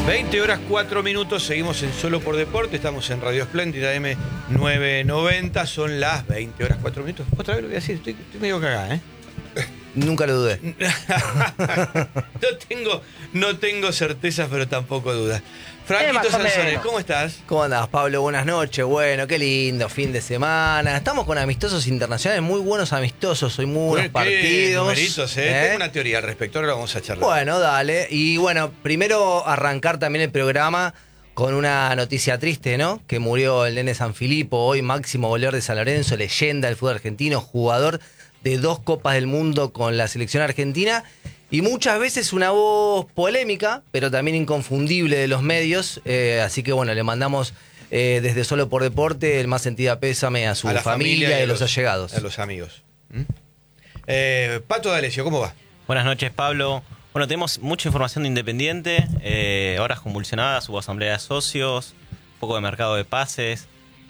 20 horas 4 minutos, seguimos en Solo por Deporte, estamos en Radio Espléndida M990, son las 20 horas 4 minutos. Otra vez lo voy a decir, estoy medio cagada, ¿eh? Nunca lo dudé. No tengo certezas, pero tampoco dudas. Franquito Sanzones, ¿cómo estás? ¿Cómo andás, Pablo? Buenas noches. Bueno, qué lindo fin de semana. Estamos con amistosos internacionales, muy buenos amistosos, hoy muy buenos partidos. Numeritos, Tengo una teoría al respecto, ahora vamos a charlar. Bueno, dale. Y bueno, primero arrancar también el programa con una noticia triste, ¿no? Que murió el nene Sanfilippo, hoy máximo goleador de San Lorenzo, leyenda del fútbol argentino, jugador de 2 Copas del Mundo con la selección argentina y muchas veces una voz polémica, pero también inconfundible de los medios. Así que bueno, le mandamos desde Solo por Deporte el más sentido pésame a su familia y a los allegados. A los amigos. Pato D'Alessio, ¿cómo va? Buenas noches, Pablo. Bueno, tenemos mucha información de Independiente, horas convulsionadas, hubo asamblea de socios, un poco de mercado de pases,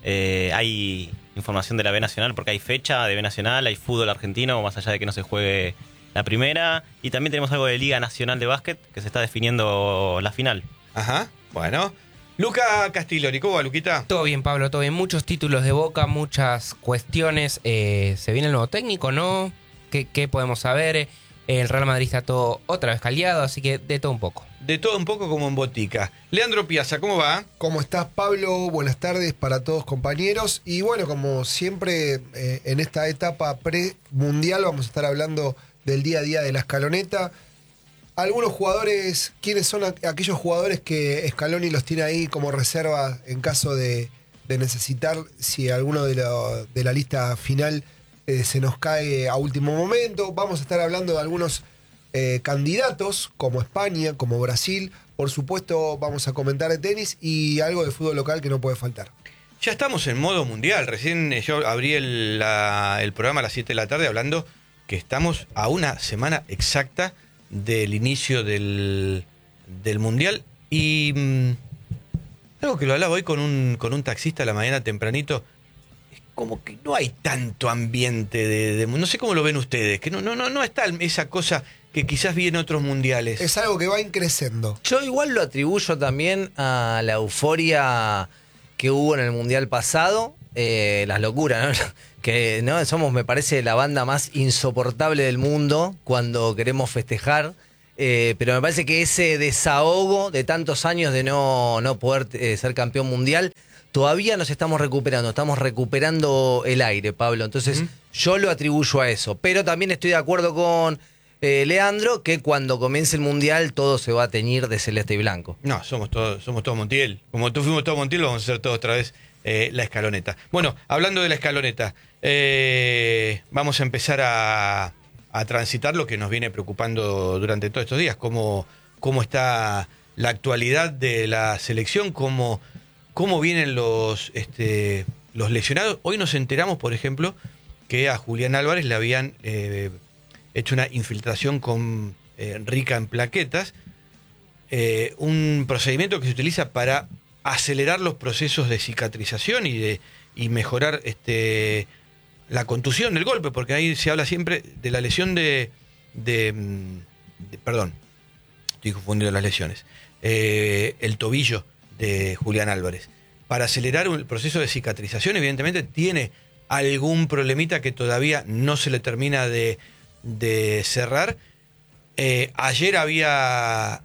hay información de la B Nacional porque hay fecha de B Nacional, hay fútbol argentino, más allá de que no se juegue la primera, y también tenemos algo de Liga Nacional de Básquet, que se está definiendo la final. Ajá, bueno. Luca Castiglioni, ¿cómo va, Luquita? Todo bien, Pablo, todo bien. Muchos títulos de Boca, muchas cuestiones. Se viene el nuevo técnico, ¿no? ¿Qué podemos saber? El Real Madrid está todo otra vez caldeado, así que de todo un poco. De todo un poco como en botica. Leandro Piazza, ¿cómo va? ¿Cómo estás, Pablo? Buenas tardes para todos, compañeros. Y bueno, como siempre, en esta etapa pre-mundial vamos a estar hablando del día a día de la escaloneta. Algunos jugadores, ¿quiénes son aquellos jugadores que Scaloni los tiene ahí como reserva en caso de necesitar, si alguno de la lista final se nos cae a último momento? Vamos a estar hablando de algunos candidatos, como España, como Brasil. Por supuesto, vamos a comentar de tenis y algo de fútbol local que no puede faltar. Ya estamos en modo mundial. Recién yo abrí el programa a las 7 de la tarde hablando que estamos a una semana exacta del inicio del mundial. Y algo que lo hablaba hoy con un taxista a la mañana tempranito, es como que no hay tanto ambiente de no sé cómo lo ven ustedes, que no está esa cosa que quizás vi en otros mundiales. Es algo que va increciendo. Yo igual lo atribuyo también a la euforia que hubo en el mundial pasado, las locuras, ¿no? Que no somos, me parece, la banda más insoportable del mundo cuando queremos festejar. Pero me parece que ese desahogo de tantos años de no poder ser campeón mundial, todavía nos estamos recuperando el aire, Pablo. Entonces, yo lo atribuyo a eso. Pero también estoy de acuerdo con Leandro, que cuando comience el mundial todo se va a teñir de celeste y blanco. No, somos todos Montiel. Como tú fuimos todos Montiel, vamos a hacer todos otra vez la escaloneta. Bueno, hablando de la escaloneta, vamos a empezar a transitar lo que nos viene preocupando durante todos estos días, cómo está la actualidad de la selección, cómo vienen los lesionados. Hoy nos enteramos, por ejemplo, que a Julián Álvarez le habían hecho una infiltración rica en plaquetas, un procedimiento que se utiliza para acelerar los procesos de cicatrización y mejorar la contusión del golpe, porque ahí se habla siempre de la lesión perdón, estoy confundiendo las lesiones, el tobillo de Julián Álvarez. Para acelerar el proceso de cicatrización, evidentemente tiene algún problemita que todavía no se le termina de cerrar. Ayer había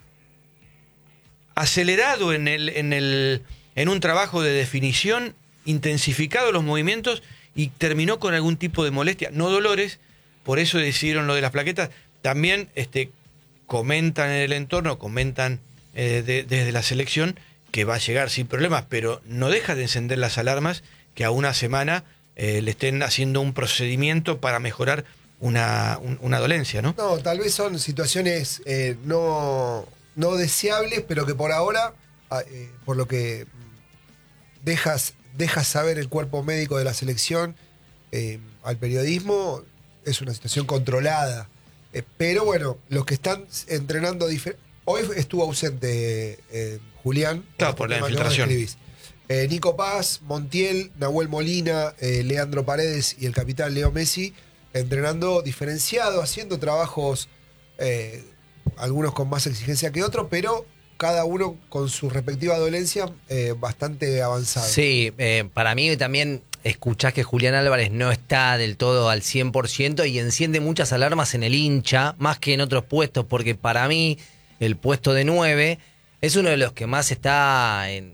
acelerado en un trabajo de definición, intensificado los movimientos y terminó con algún tipo de molestia, no dolores, por eso decidieron lo de las plaquetas. También comentan en el entorno, comentan desde la selección que va a llegar sin problemas, pero no deja de encender las alarmas que a una semana le estén haciendo un procedimiento para mejorar una dolencia, ¿no? No, tal vez son situaciones no deseables, pero que por ahora, por lo que dejas saber el cuerpo médico de la selección al periodismo, es una situación controlada. Pero bueno, los que están entrenando hoy estuvo ausente Julián. Claro, por la infiltración. Nico Paz, Montiel, Nahuel Molina, Leandro Paredes y el capitán Leo Messi entrenando diferenciado, haciendo trabajos, algunos con más exigencia que otros, pero cada uno con su respectiva dolencia bastante avanzada. Sí, para mí también escuchás que Julián Álvarez no está del todo al 100% y enciende muchas alarmas en el hincha, más que en otros puestos, porque para mí el puesto de 9 es uno de los que más está en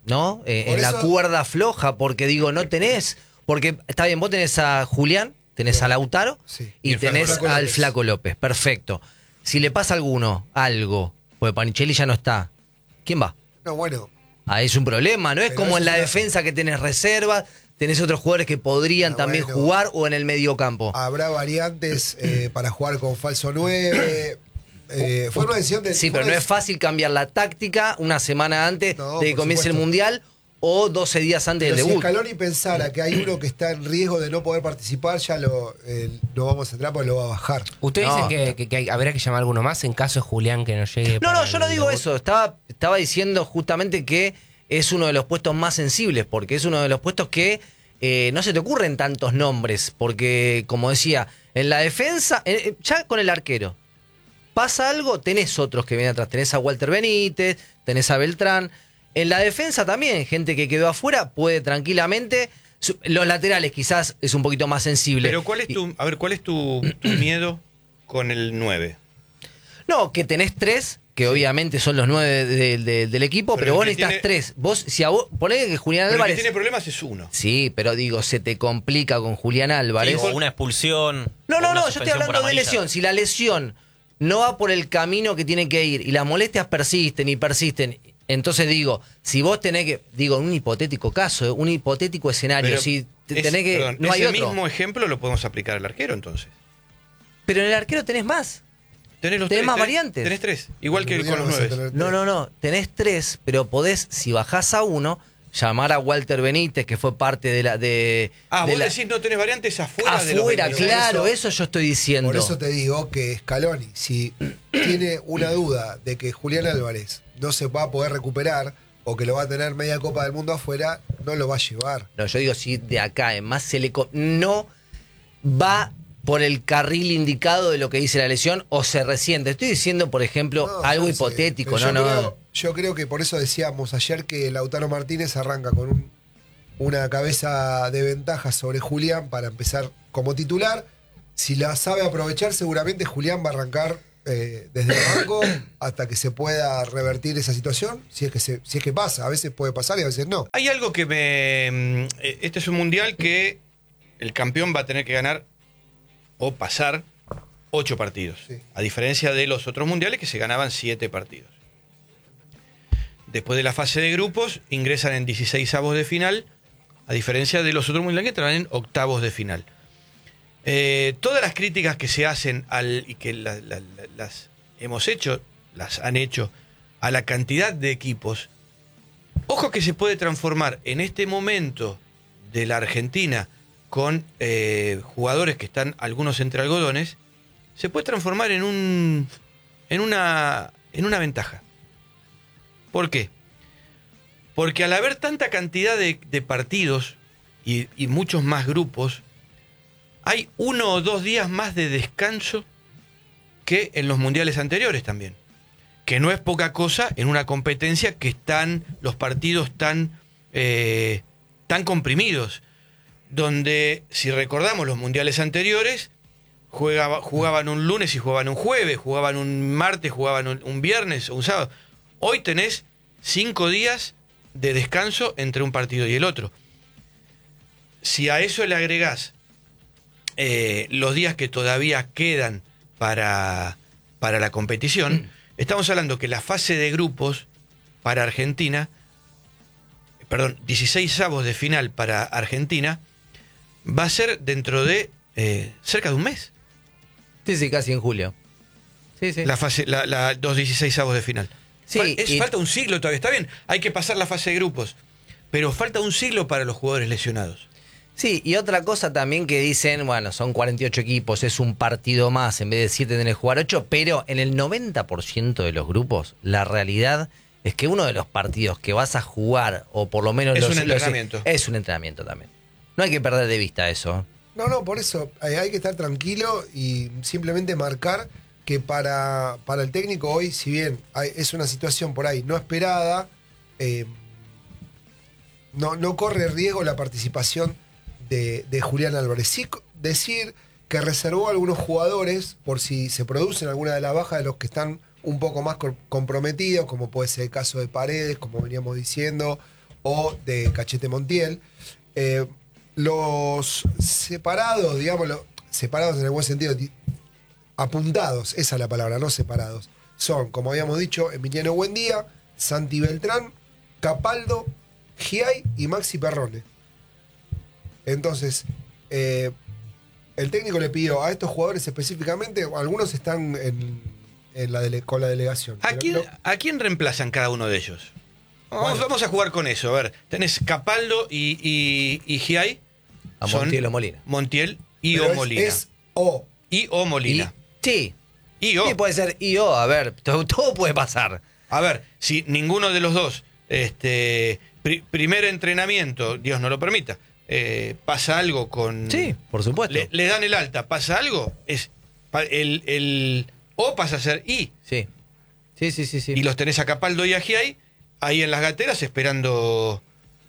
la cuerda floja, porque digo, no tenés, porque está bien, vos tenés a Julián, tenés a Lautaro y tenés al Flaco López, perfecto. Si le pasa a alguno algo, porque Panichelli ya no está, ¿quién va? No, bueno. Es un problema, no es como en la defensa que tenés reservas, tenés otros jugadores que podrían también jugar o en el mediocampo. Habrá variantes para jugar con falso 9. Fue una decisión de... Sí, pero no es fácil cambiar la táctica una semana antes de que comience el Mundial o 12 días antes del debut. Si Scaloni pensara que hay uno que está en riesgo de no poder participar, ya lo vamos a entrar porque lo va a bajar. ¿Usted dice que habría que llamar a alguno más en caso de Julián que no llegue? No, yo no digo eso. Estaba diciendo justamente que es uno de los puestos más sensibles, porque es uno de los puestos que no se te ocurren tantos nombres, porque, como decía, en la defensa, ya con el arquero, pasa algo, tenés otros que vienen atrás. Tenés a Walter Benítez, tenés a Beltrán. En la defensa también, gente que quedó afuera puede tranquilamente. Los laterales quizás es un poquito más sensible. Pero ¿cuál es tu miedo con el 9? No, que tenés 3, que obviamente son los 9 del equipo, pero vos necesitas 3. Si a vos ponés que Julián Álvarez. El que tiene problemas es 1. Sí, pero digo, se te complica con Julián Álvarez. Sí, o una expulsión. No, yo estoy hablando de lesión. Si la lesión no va por el camino que tiene que ir y las molestias persisten, entonces digo, si vos tenés que, en un hipotético caso, un hipotético escenario, no hay ese otro. mismo ejemplo lo podemos aplicar al arquero entonces. Pero en el arquero tenés más. Tenés más variantes. Tenés 3, igual que con los 9. No, tenés 3, pero podés, si bajás a 1, llamar a Walter Benítez, que fue parte de la... vos decís no tenés variantes afuera de los 22. Claro, eso yo estoy diciendo. Por eso te digo que Scaloni, si tiene una duda de que Julián Álvarez no se va a poder recuperar o que lo va a tener media Copa del Mundo afuera, no lo va a llevar. No, yo digo, si de acá en más no va por el carril indicado de lo que dice la lesión o se resiente. Estoy diciendo, por ejemplo, algo hipotético. Yo creo que por eso decíamos ayer que Lautaro Martínez arranca con una cabeza de ventaja sobre Julián para empezar como titular. Si la sabe aprovechar, seguramente Julián va a arrancar desde el banco hasta que se pueda revertir esa situación, si es que pasa. A veces puede pasar y a veces no. Hay algo que este es un mundial que el campeón va a tener que ganar o pasar 8 partidos. Sí. A diferencia de los otros mundiales que se ganaban 7 partidos. Después de la fase de grupos, ingresan en 16avos de final, a diferencia de los otros mundiales que entraban en octavos de final. Todas las críticas que se hacen y que las han hecho a la cantidad de equipos, ojo que se puede transformar en este momento de la Argentina con jugadores que están algunos entre algodones, se puede transformar en una ventaja. ¿Por qué? Porque al haber tanta cantidad de partidos y muchos más grupos, hay 1 o 2 días más de descanso que en los mundiales anteriores también. Que no es poca cosa en una competencia que están los partidos tan comprimidos. Donde, si recordamos los mundiales anteriores, jugaban un lunes y jugaban un jueves, jugaban un martes, jugaban un viernes o un sábado. Hoy tenés 5 días de descanso entre un partido y el otro. Si a eso le agregás los días que todavía quedan para la competición, estamos hablando que la fase de grupos para Argentina, 16avos de final para Argentina, va a ser dentro de cerca de un mes. Sí, casi en julio. Sí. La fase, los 16avos de final. Sí, falta un siglo todavía, está bien, hay que pasar la fase de grupos, pero falta un siglo para los jugadores lesionados. Sí, y otra cosa también que dicen, bueno, son 48 equipos, es un partido más, en vez de 7 tenés que jugar 8, pero en el 90% de los grupos, la realidad es que uno de los partidos que vas a jugar, o por lo menos... Es un entrenamiento. Es un entrenamiento también. No hay que perder de vista eso. No, por eso hay que estar tranquilo y simplemente marcar que para el técnico hoy, si bien es una situación por ahí no esperada, no corre riesgo la participación de Julián Álvarez. Sí decir que reservó a algunos jugadores por si se producen alguna de las bajas de los que están un poco más comprometidos, como puede ser el caso de Paredes, como veníamos diciendo, o de Cachete Montiel. Los separados, digámoslo, separados en el buen sentido, apuntados, esa es la palabra, no separados, son, como habíamos dicho, Emiliano Buendía, Santi Beltrán, Capaldo, Giai y Maxi Perrone. Entonces, el técnico le pidió a estos jugadores específicamente, algunos están con la delegación. ¿A quién reemplazan cada uno de ellos? Vamos a jugar con eso. A ver, tenés Capaldo y Giai. A Montiel o Molina. Montiel y O Molina. Es O. Y O Molina. Sí. Y O. Sí, puede ser I-O. A ver, todo puede pasar. A ver, si ninguno de los dos, primer entrenamiento, Dios no lo permita, pasa algo con... Sí, por supuesto. Le dan el alta, pasa algo, el O pasa a ser I. Sí. Sí. Y los tenés a Capaldo y a Giai ahí en las gateras esperando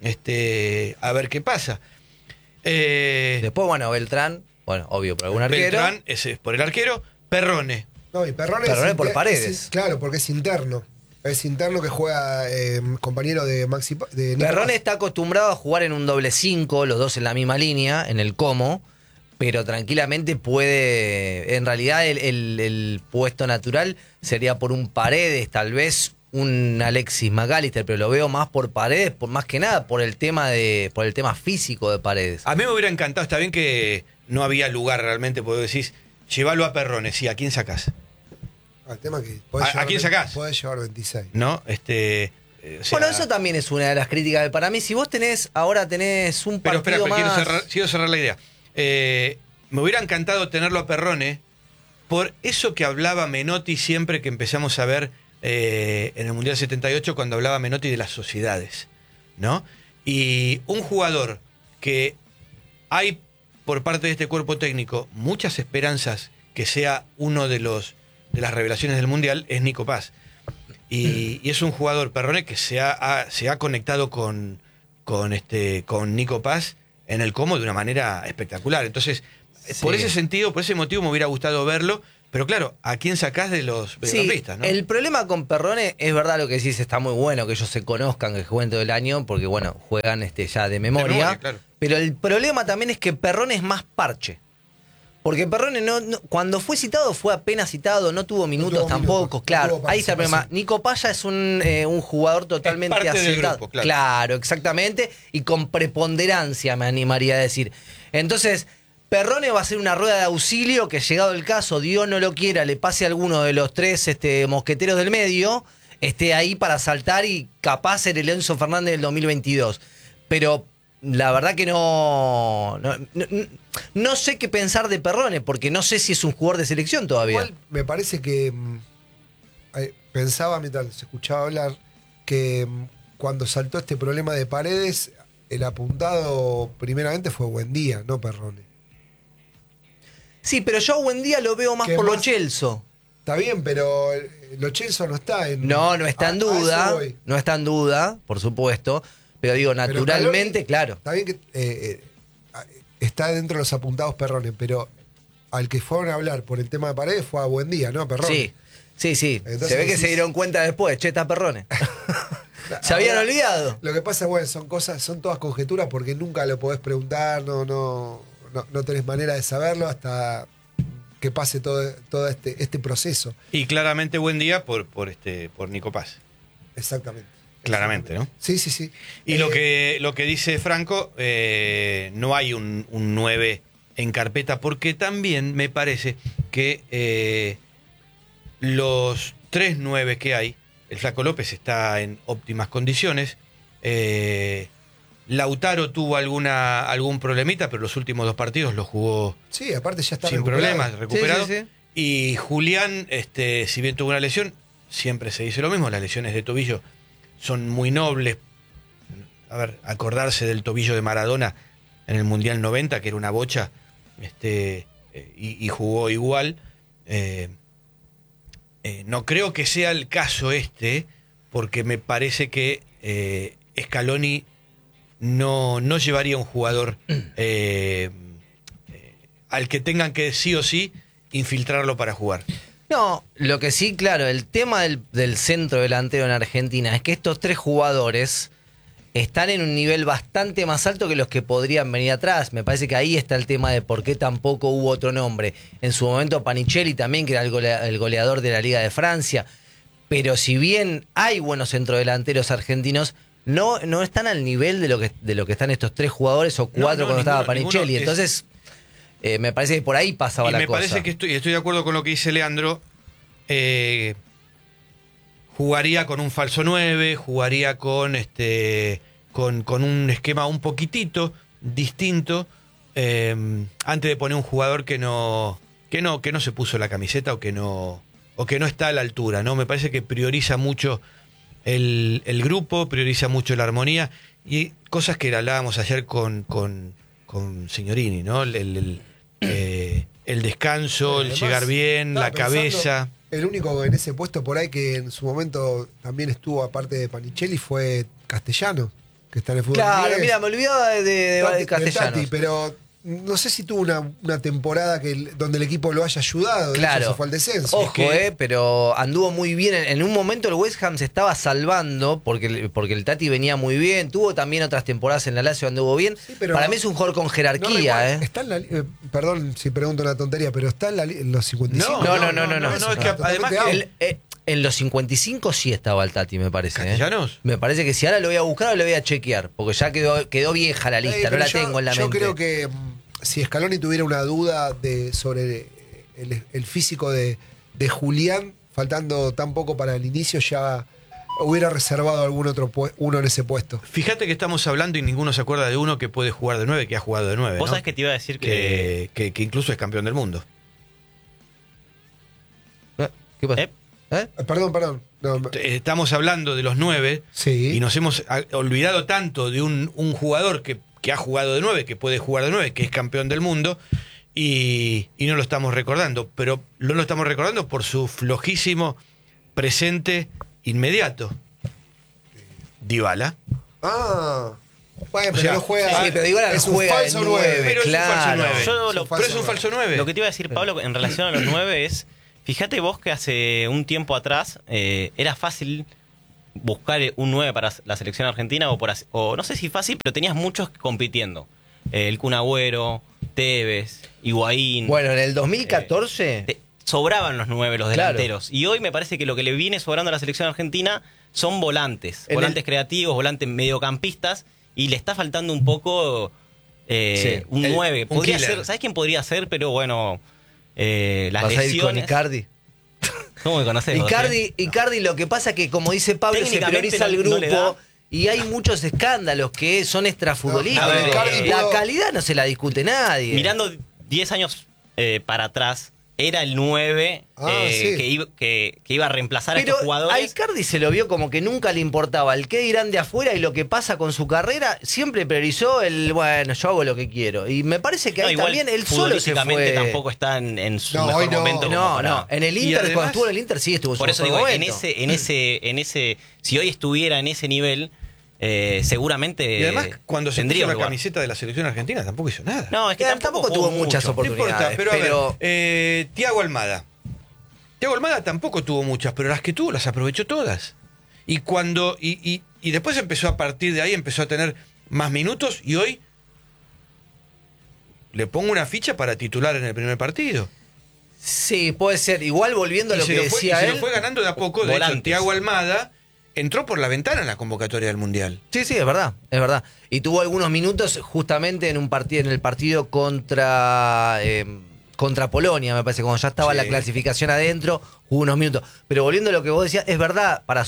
a ver qué pasa. Después, bueno, Beltrán, bueno, obvio, por algún arquero. Beltrán, ese es por el arquero. Perrone. No, y Perrone por Paredes. Claro, porque es interno. Es interno que juega compañero de Maxi. De Nico Perrone Paz. está acostumbrado a jugar en un doble 5, los dos en la misma línea, en el como, pero tranquilamente puede. En realidad, el puesto natural sería por un Paredes, tal vez un Alexis McAllister, pero lo veo más por Paredes, más que nada por el tema físico de Paredes. A mí me hubiera encantado, está bien que no había lugar realmente, porque decís, llévalo a Perrone, sí, ¿a quién sacás? El tema que ¿A quién sacás? Podés llevar 26. ¿No? O sea, Bueno, eso también es una de las críticas. Para mí, si vos ahora tenés un pero partido espera, más... quiero cerrar la idea. Me hubiera encantado tenerlo a Perrone por eso que hablaba Menotti siempre que empezamos a ver en el Mundial 78, cuando hablaba Menotti de las sociedades, ¿no? Y un jugador que hay por parte de este cuerpo técnico muchas esperanzas que sea uno de las revelaciones del Mundial es Nico Paz. Y es un jugador, Perrone, que se ha conectado con Nico Paz en el como de una manera espectacular. Entonces, Sí. por ese sentido, por ese motivo me hubiera gustado verlo. Pero claro, ¿a quién sacás de los mediocampistas, no? El problema con Perrone es verdad lo que decís, está muy bueno que ellos se conozcan, que jueguen todo el año, porque bueno, juegan ya de memoria. Claro. Pero el problema también es que Perrone es más parche. Porque Perrone cuando fue citado, fue apenas citado, no tuvo minutos tampoco, claro. Ahí está el problema. Nico Paya es un jugador totalmente Es parte del aceptado. grupo, claro. Claro, exactamente. Y con preponderancia, me animaría a decir. Entonces, Perrone va a ser una rueda de auxilio que, llegado el caso, Dios no lo quiera, le pase a alguno de los tres mosqueteros del medio, esté ahí para saltar y capaz ser el Enzo Fernández del 2022. Pero la verdad que no sé qué pensar de Perrone, porque no sé si es un jugador de selección todavía. Igual me parece que pensaba mientras se escuchaba hablar que cuando saltó este problema de Paredes, el apuntado primeramente fue Buendía, no Perrone. Sí, pero yo a Buendía lo veo más por Lo Celso. Está bien, pero Lo Celso no está en... No está en duda. eso voy. No está en duda, por supuesto. Pero digo, naturalmente, Scaloni, claro. Está bien que está dentro de los apuntados Perrone, pero al que fueron a hablar por el tema de Paredes fue a Buendía, ¿no? Perrone. Sí. Entonces Se ve que decís- se dieron cuenta después. Che, está Perrone. Se habían Ahora, olvidado. Lo que pasa, bueno, son todas conjeturas porque nunca lo podés preguntar, no tenés manera de saberlo hasta que pase todo este proceso. Y claramente buen día por Nico Paz. Exactamente. Claramente, ¿no? Sí, sí, sí. Y lo que dice Franco, no hay un 9 en carpeta, porque también me parece que los 3 9 que hay, el Flaco López está en óptimas condiciones. Lautaro tuvo algún problemita, pero los últimos 2 partidos los jugó Sí, aparte ya está sin recuperado. problemas, recuperado. Sí. Y Julián, si bien tuvo una lesión, siempre se dice lo mismo, las lesiones de tobillo son muy nobles. A ver, acordarse del tobillo de Maradona en el Mundial 90, que era una bocha, y jugó igual. no creo que sea el caso porque me parece que Scaloni no llevaría un jugador al que tengan que sí o sí infiltrarlo para jugar. No, lo que sí, claro, el tema del centro delantero en Argentina es que estos 3 jugadores están en un nivel bastante más alto que los que podrían venir atrás. Me parece que ahí está el tema de por qué tampoco hubo otro nombre. En su momento Panicelli también, que era el goleador de la Liga de Francia. Pero si bien hay buenos centrodelanteros argentinos, no están al nivel de lo que están estos 3 jugadores o 4 cuando estaba Panicelli. Entonces, me parece que por ahí pasaba la cosa. Me parece que estoy de acuerdo con lo que dice Leandro. Jugaría con un falso 9, jugaría con un esquema un poquitito distinto, antes de poner un jugador que no se puso la camiseta o que no está a la altura, ¿no? Me parece que prioriza mucho el grupo, prioriza mucho la armonía y cosas que hablábamos ayer con Signorini, ¿no? El descanso, el Además, llegar bien, la cabeza. El único en ese puesto por ahí que en su momento también estuvo, aparte de Panicelli, fue Castellano, que está en el fútbol Claro, inglés. mira, me olvidaba de Castellanos. Tati, pero no sé si tuvo una temporada donde el equipo lo haya ayudado. De hecho, Claro. se fue al descenso. Ojo, pero anduvo muy bien. En un momento el West Ham se estaba salvando porque el Tati venía muy bien. Tuvo también otras temporadas en la Lazio, anduvo bien. Sí, pero para mí es un jugador con No jerarquía, recuerdo, está en la perdón si pregunto una tontería, pero está en los 55. No, es que además En los 55 sí estaba el Tati, me parece. ¿Castellanos? Me parece que si ahora lo voy a buscar o lo voy a chequear, porque ya quedó vieja la lista, no la tengo en la mente. Yo creo que si Scaloni tuviera una duda sobre el físico de Julián, faltando tan poco para el inicio, ya hubiera reservado algún otro uno en ese puesto. Fíjate que estamos hablando y ninguno se acuerda de uno que puede jugar de 9, que ha jugado de 9. Vos ¿no? sabés que te iba a decir que incluso es campeón del mundo. ¿Qué pasa? Perdón. No, Estamos hablando de los 9 sí. y nos hemos olvidado tanto de un jugador que ha jugado de 9, que puede jugar de 9, que es campeón del mundo, y no lo estamos recordando. Pero no lo estamos recordando por su flojísimo presente inmediato. Dybala. Bueno, pero sea, no juega. sí, pero Dybala es no un juega falso de 9. nueve. Pero Claro. es un falso 9. Pero es un falso 9. Lo que te iba a decir, Pablo, en relación a los 9 es, fíjate vos que hace un tiempo atrás era fácil buscar un 9 para la selección argentina o no sé si fácil, pero tenías muchos compitiendo. El Kun Agüero, Tevez, Higuaín. Bueno, en el 2014... Sobraban los 9, los Claro. delanteros. Y hoy me parece que lo que le viene sobrando a la selección argentina son volantes. Volantes creativos, volantes mediocampistas. Y le está faltando un poco un 9. un Podría killer. ser, ¿sabes quién podría ser? Pero bueno, las ¿Vas a ir con lesiones. Icardi? ¿Cómo me conocés? vos, Icardi, lo que pasa que, como dice Pablo, se Técnicamente prioriza el no grupo le da. y hay muchos escándalos que son extrafutbolísticos. No, a ver, Icardi La pudo- calidad no se la discute nadie. Mirando 10 años para atrás, era el 9 sí. que iba a reemplazar a Pero estos jugadores. a Icardi se lo vio como que nunca le importaba el qué dirán de afuera y lo que pasa con su carrera. Siempre priorizó bueno, yo hago lo que quiero. Y me parece que No, ahí igual, también él solo se futbolísticamente fue. tampoco está en su No, mejor hoy no. momento. como No, para- no. En el Y Inter, además- cuando estuvo en el Inter, sí estuvo en su Por eso mejor digo, momento. en ese, si hoy estuviera en ese nivel, seguramente Y además, cuando se tendría puso la un lugar. camiseta de la selección argentina, tampoco hizo nada. No, es que Tampoco tuvo jugó muchas mucho. No importa, oportunidades. pero a ver, Thiago Almada. Thiago Almada tampoco tuvo muchas, pero las que tuvo las aprovechó todas. Y cuando y después empezó a partir de ahí, empezó a tener más minutos y hoy le pongo una ficha para titular en el primer partido. Sí, puede ser. Igual volviendo a Y lo se que lo fue, decía y se él. lo fue ganando de a poco. De hecho, Volantes. Thiago Almada entró por la ventana en la convocatoria del Mundial. Sí, es verdad, es verdad. Y tuvo algunos minutos justamente en el partido contra Polonia, me parece, cuando ya estaba Sí. la clasificación adentro, hubo unos minutos. Pero volviendo a lo que vos decías, es verdad, para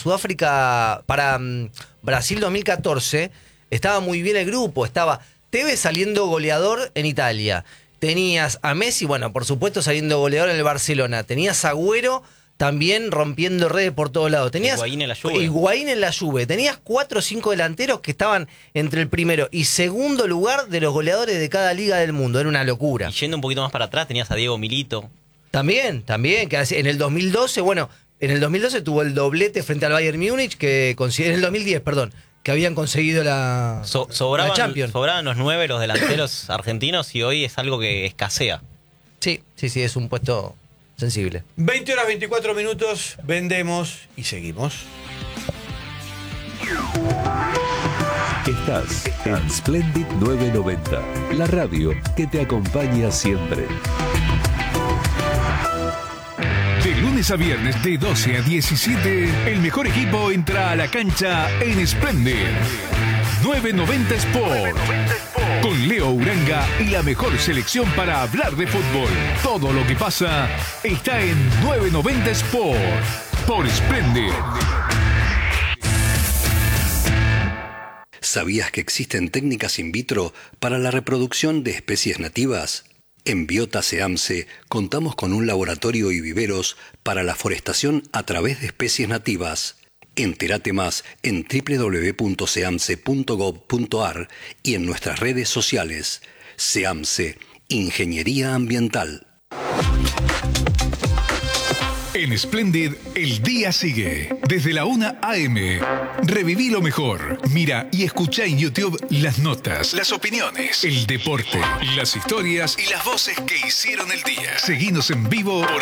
Brasil 2014, estaba muy bien el grupo, estaba Tevez saliendo goleador en Italia. Tenías a Messi, bueno, por supuesto saliendo goleador en el Barcelona. Tenías a Agüero también rompiendo redes por todos lados. Tenías Higuaín en la Juve. Higuaín en la Juve. Tenías 4 o 5 delanteros que estaban entre el primero y segundo lugar de los goleadores de cada liga del mundo. Era una locura. Y yendo un poquito más para atrás, tenías a Diego Milito. También, que en el 2012, bueno, En el 2012 tuvo el doblete frente al Bayern Múnich, en el 2010, perdón, que habían conseguido la Champions. Sobraban los 9 los delanteros argentinos y hoy es algo que escasea. Sí, es un puesto sensible. 20 horas 24 minutos, vendemos y seguimos. Estás en Splendid 990, la radio que te acompaña siempre. De lunes a viernes de 12 a 17, el mejor equipo entra a la cancha en Splendid 990 Sport. Con Leo Uranga y la mejor selección para hablar de fútbol. Todo lo que pasa está en 990 Sport por Splendid. ¿Sabías que existen técnicas in vitro para la reproducción de especies nativas? En Biota SEAMSE contamos con un laboratorio y viveros para la forestación a través de especies nativas. Entérate más en www.seamse.gov.ar y en nuestras redes sociales. SEAMSE, Ingeniería Ambiental. En Splendid, el día sigue. Desde la 1 a.m. Reviví lo mejor. Mira y escucha en YouTube las notas, las opiniones, el deporte, las historias y las voces que hicieron el día. Seguinos en vivo por